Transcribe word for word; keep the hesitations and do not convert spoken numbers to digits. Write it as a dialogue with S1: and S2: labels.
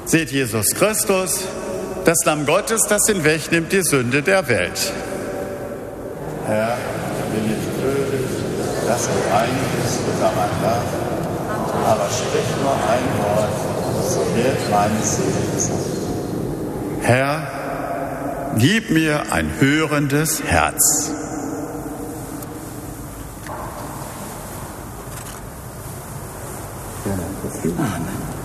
S1: Seht Jesus Christus, das Lamm Gottes, das hinwegnimmt die Sünde der Welt. Herr, bin ich würdig, dass du eingehst unter mein Dach, aber sprich nur ein Wort, so wird meine Seele gesund. Herr, gib mir ein hörendes Herz. Amen.